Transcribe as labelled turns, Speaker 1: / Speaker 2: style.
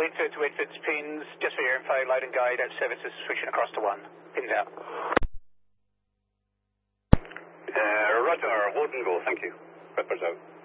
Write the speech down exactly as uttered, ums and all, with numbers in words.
Speaker 1: Victor to Whitford's pins, just for your info, load and guide, out services switching across to one. Pins out.
Speaker 2: Uh, roger, Woden go, thank you. Peppers out.